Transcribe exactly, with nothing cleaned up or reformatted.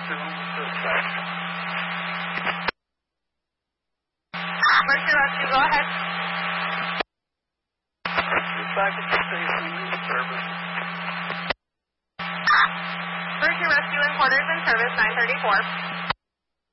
Mercy Rescue, go ahead. Back at the station in service. Mercy Rescue and quarters in service, nine thirty-four.